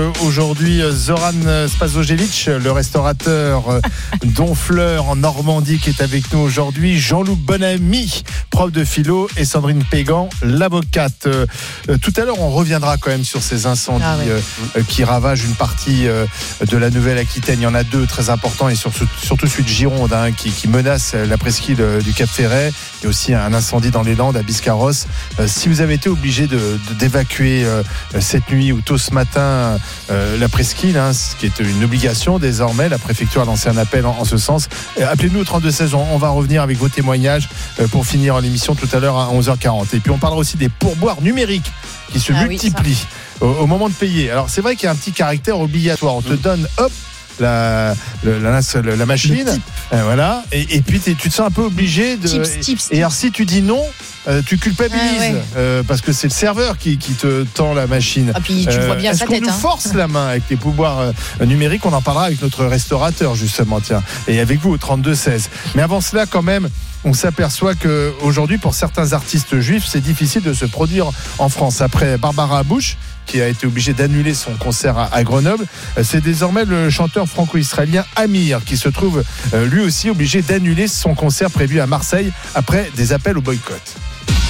Aujourd'hui, Zoran Spasojevic, le restaurateur d'Honfleur en Normandie qui est avec nous aujourd'hui, Jean-Loup Bonamy, prof de philo, et Sandrine Pégan, l'avocate. Tout à l'heure, on reviendra quand même sur ces incendies qui ravagent une partie de la Nouvelle-Aquitaine. Il y en a deux très importants et surtout celui de Gironde qui menace la presqu'île du Cap Ferret. Il y a aussi un incendie dans les Landes à Biscarrosse. Si vous avez été obligé d'évacuer cette nuit ou tôt ce matin la presqu'île, ce qui est une obligation désormais, la préfecture a lancé un appel en ce sens. Appelez-nous au 32-16, on va revenir avec vos témoignages pour finir l'émission tout à l'heure à 11h40. Et puis on parlera aussi des pourboires numériques qui se multiplient au moment de payer. Alors c'est vrai qu'il y a un petit caractère obligatoire. On te donne la machine, voilà, et puis tu te sens un peu obligé de. Et alors si tu dis non, tu culpabilises parce que c'est le serveur qui te tend la machine. Puis tu vois bien est-ce sa qu'on tête. nous force la main avec les pourboires numériques? On en parlera avec notre restaurateur justement, tiens, et avec vous au 32-16. Mais avant cela, quand même, on s'aperçoit qu'aujourd'hui, pour certains artistes juifs, c'est difficile de se produire en France. Après Barbara Bush, qui a été obligé d'annuler son concert à Grenoble, c'est désormais le chanteur franco-israélien Amir qui se trouve lui aussi obligé d'annuler son concert prévu à Marseille après des appels au boycott.